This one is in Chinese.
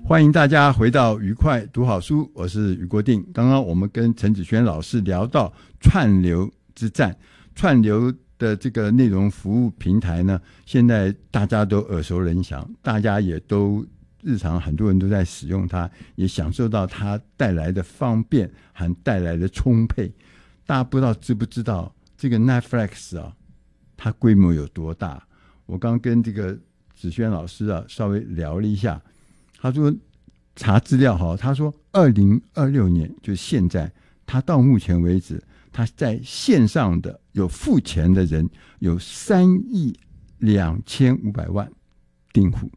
欢迎大家回到愉快读好书，我是余国定。刚刚我们跟陈子轩老师聊到串流之战，串流的这个内容服务平台呢，现在大家都耳熟能详，大家也都日常很多人都在使用它，也享受到它带来的方便和带来的充沛。大家不知道知不知道这个 Netflix 啊，它规模有多大？我刚跟这个子轩老师啊稍微聊了一下，他说查资料哈，他说2026年就现在，他到目前为止，他在线上的有付钱的人有3.25亿订户。